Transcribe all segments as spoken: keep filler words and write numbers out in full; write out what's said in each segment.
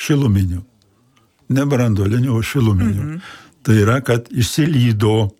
šiluminių. Ne branduolinių, o šiluminių. Mhm. Tai yra, kad išsilydo.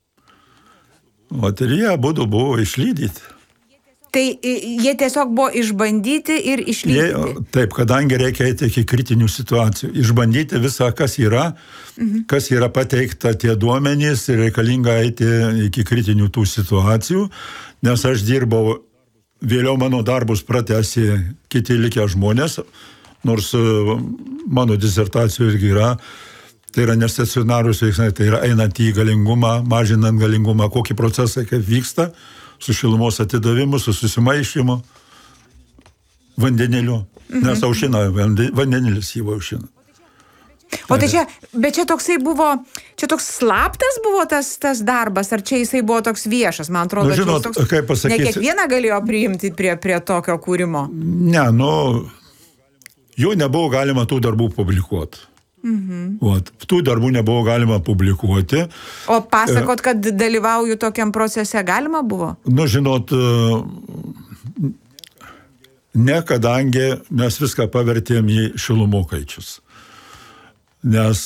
O ir jie abudu buvo išlydyti. Tai jie tiesiog buvo išbandyti ir išlydyti? Jie, taip, kadangi reikia eiti iki kritinių situacijų. Išbandyti visą, kas yra, mhm. kas yra pateikta tie duomenys ir reikalinga eiti iki kritinių tų situacijų, nes aš dirbau, vėliau mano darbus pratęsė kiti likę žmonės, nors mano disertacijų irgi yra, tai yra nestacionarūs veiksmai, tai yra einant į galingumą, mažinant galingumą, kokie procesai kaip vyksta, su šilumos atidavimu, su susimaišymu, vandeniliu, mhm. nes aušina, vandenilis jį aušina. O tai čia, bet čia toksai buvo, čia toks slaptas buvo tas, tas darbas, ar čia jisai buvo toks viešas, man atrodo, nu, žinot, toks, kaip pasakyti, ne kiekvieną galėjo priimti prie, prie tokio kūrimo? Ne, nu, jų nebuvo galima tų darbų publikuoti. Mhm. Vat, tų darbų nebuvo galima publikuoti. O pasakot, kad dalyvauju tokiam procese galima buvo? Nu, žinot, ne, kadangi mes viską pavertėm į šilumokaičius. Nes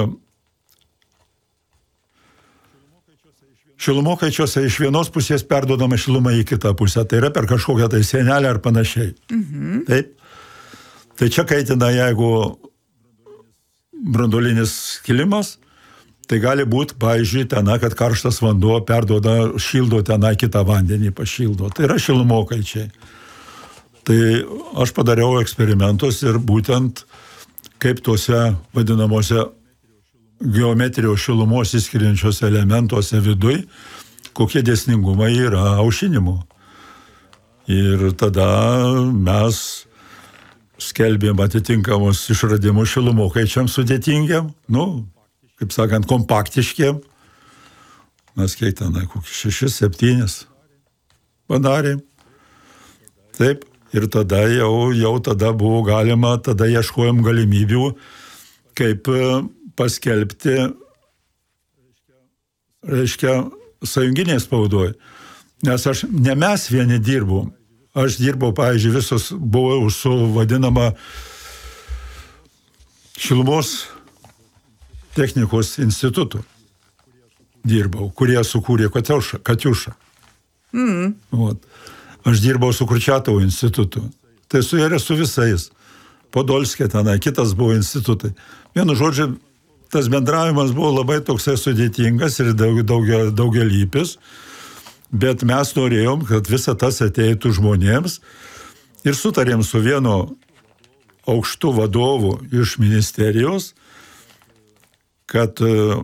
šilumokaičiuose iš vienos pusės perduodama šilumą į kitą pusę. Tai yra per kažkokią tai sienelę ar panašiai. Mhm. Taip. Tai čia kaitina, jeigu branduolinis skilimas, tai gali būti, pavyzdžiui, tenai, kad karštas vanduo perduoda, šildo tenai kitą vandenį, pašildo. Tai yra šilumokaičiai. Tai aš padariau eksperimentus ir būtent kaip tuose vadinamuose geometrijos šilumos įskiriančios elementuose viduj, kokie dėsningumai yra aušinimo. Ir tada mes skelbėm atitinkamus išradimus šilumokaičiam sudėtingiam, nu, kaip sakant, kompaktiškiem. Mes kiek tenai, kokį šešis, septynis padarėm. Taip, ir tada jau, jau tada buvo galima, tada ieškojom galimybių, kaip paskelbti, reiškia, sąjunginės spaudoj. Nes aš, ne mes vieni dirbom. Aš dirbau, pavyzdžiui, visos buvau su vadinama šilumos technikos institutu. Dirbau, kurie sukūrė Katiušą. Mm. Vat. Aš dirbau su Kurčiatovo institutu. Tai su jie su visais. Podolskė tenai, kitas buvo institutai. Vienu žodžiu, tas bendravimas buvo labai toksai sudėtingas ir daug, daug, daugelypis. Bet mes norėjom, kad visa tas ateitų žmonėms ir sutarėm su vienu aukštu vadovu iš ministerijos, kad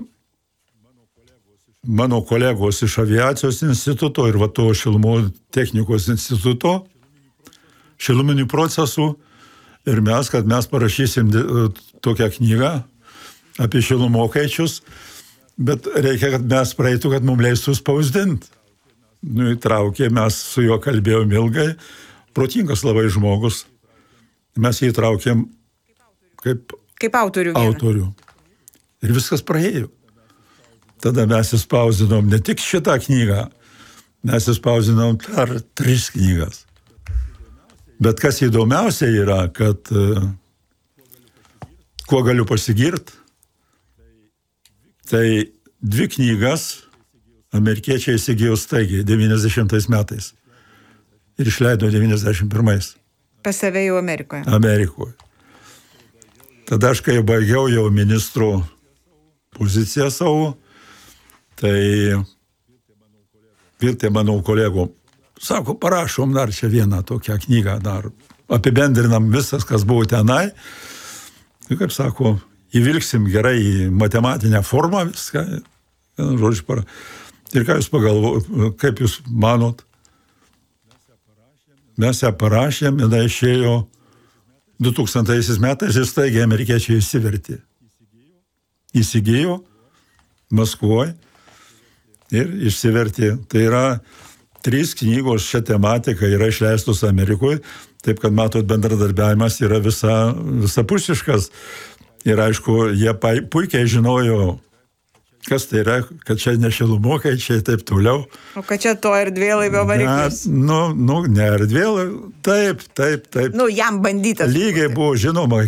mano kolegos iš aviacijos instituto ir va to šilumos technikos instituto šiluminių procesų ir mes, kad mes parašysim tokią knygą apie šilumokaičius, bet reikia, kad mes praeitų, kad mums leistų spausdinti. Nu, įtraukė, mes su juo kalbėjom ilgai, protingas labai žmogus. Mes jį įtraukėm kaip, kaip autorių. autorių. Ir viskas praėjo. Tada mes įspausinom ne tik šitą knygą, mes įspausinom dar tris knygas. Bet kas įdomiausia yra, kad kuo galiu pasigirti, tai dvi knygas amerikiečiai įsigijo staigiai devyniasdešimtais metais ir išleido devyniasdešimt pirmais. Pas save jau Amerikoje. Amerikoje. Tada aš, kai baigiau jau ministro poziciją savo, tai virtė mano kolegom, sako, parašom dar čia vieną tokią knygą, dar apibendrinam visas, kas buvo tenai. Ir kaip sako, įvilksim gerai į matematinę formą viską. Žodžiu, para. Ir ką jūs pagalvojate, kaip jūs manot? Mes ją parašėm, jinai išėjo du tūkstantaisiais metais ir staigiai amerikiečiai įsivertė. Įsigijo Maskvoje ir išsivertė. Tai yra trys knygos šią tematiką yra išleistos Amerikoje, taip kad matot, bendradarbiavimas yra visa, visapusiškas. Ir aišku, jie puikiai žinojo, kas tai yra, kad čia ne šilumokaičiai, taip toliau. O kad čia to erdvėlaivio variklis? Nu, nu, ne erdvėlaivio, taip, taip, taip. Nu, jam bandytas. Lygiai buvo žinoma,